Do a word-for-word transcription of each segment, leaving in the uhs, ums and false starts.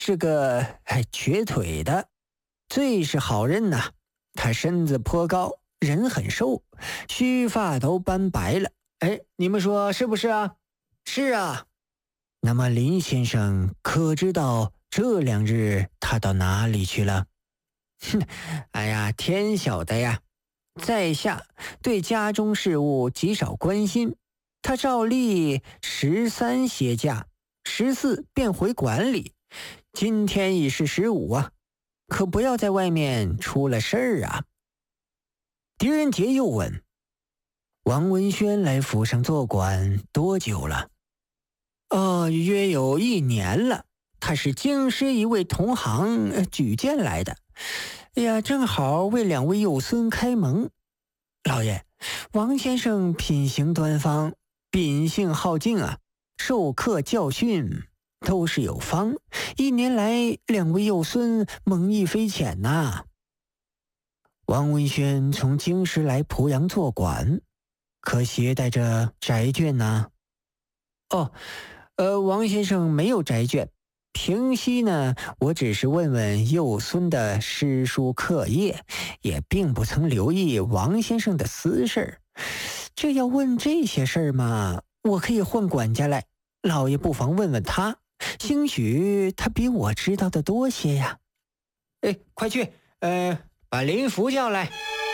是个还瘸腿的，最是好人呐。他身子颇高，人很瘦，须发都斑白了。哎，你们说是不是啊？是啊。那么林先生可知道这两日他到哪里去了？哼，哎呀，天晓得呀。在下对家中事务极少关心，他照例十三歇假，十四便回馆里。今天已是十五啊，可不要在外面出了事儿啊。狄仁杰又问：王文轩来府上做馆多久了？哦，约有一年了。他是京师一位同行、呃、举荐来的。哎呀，正好为两位幼孙开蒙。老爷，王先生品行端方，秉性好静啊，授课教训都是有方。一年来，两位幼孙蒙益非浅呐、啊。王文轩从京师来濮阳做馆，可携带着宅卷呢？哦，呃，王先生没有宅卷。平息呢，我只是问问幼孙的诗书课业，也并不曾留意王先生的私事。这要问这些事儿嘛，我可以换管家来，老爷不妨问问他，兴许他比我知道的多些呀。哎，快去，呃，把林福叫来。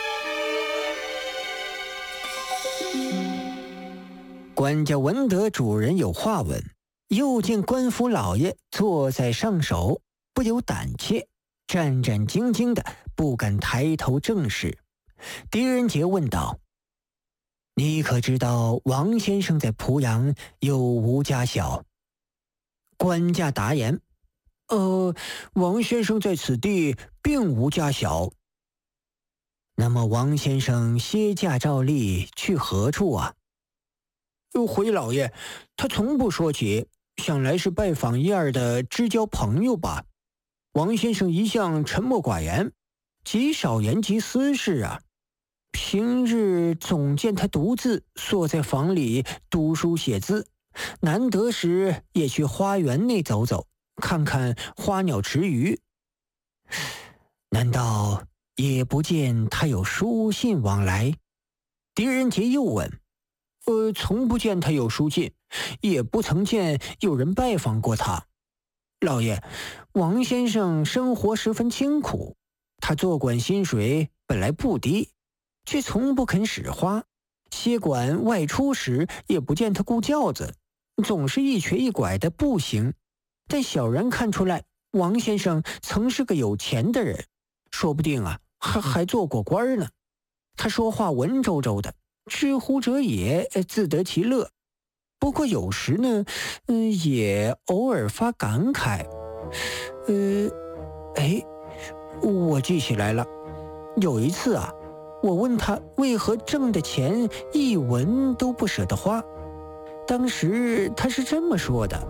管家闻得主人有话问，又见官府老爷坐在上首，不由胆怯，战战兢兢的不敢抬头正视。狄仁杰问道：你可知道王先生在濮阳有无家小？官家答言：呃，王先生在此地并无家小。那么王先生歇假照例去何处啊？回老爷，他从不说起，想来是拜访一二的知交朋友吧。王先生一向沉默寡言，极少言及私事啊。平日总见他独自坐在房里读书写字，难得时也去花园内走走，看看花鸟池鱼。难道也不见他有书信往来？狄仁杰又问：呃，从不见他有书信，也不曾见有人拜访过他。老爷，王先生生活十分清苦，他做馆薪水本来不低，却从不肯使花。歇馆外出时也不见他顾轿子，总是一瘸一拐的步行。但小人看出来，王先生曾是个有钱的人，说不定啊，还还做过官呢。他说话文绉绉的，知乎者也，自得其乐。不过有时呢，嗯，也偶尔发感慨。呃，哎，我记起来了，有一次啊，我问他为何挣的钱一文都不舍得花，当时他是这么说的：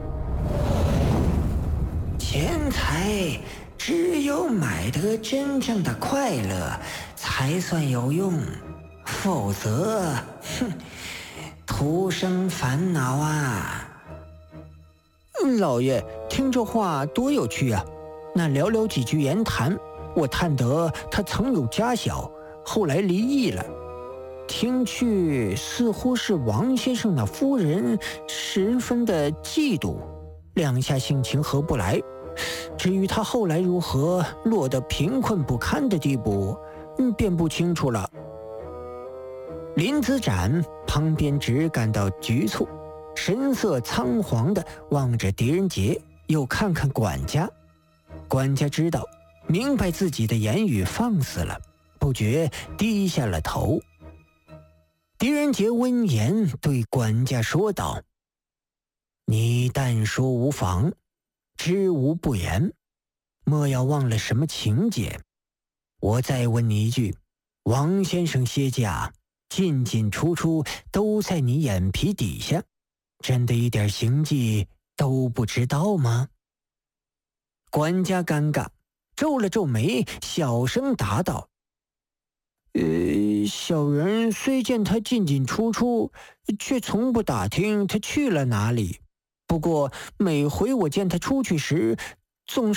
钱财只有买得真正的快乐才算有用，否则，哼，徒生烦恼啊。老爷，听这话多有趣啊！那寥寥几句言谈，我探得他曾有家小，后来离异了。听去似乎是王先生那夫人十分的嫉妒，两下性情合不来。至于他后来如何落得贫困不堪的地步，嗯，便不清楚了。林子展旁边只感到局促，神色仓皇地望着狄仁杰，又看看管家。管家知道，明白自己的言语放肆了，不觉低下了头。狄仁杰闻言对管家说道：你但说无妨，知无不言，莫要忘了什么情节。我再问你一句，王先生歇假进进出出都在你眼皮底下，真的一点行迹都不知道吗？管家尴尬，皱了皱眉，小声答道：呃，小人虽见他进进出出，却从不打听他去了哪里。不过每回我见他出去时， 总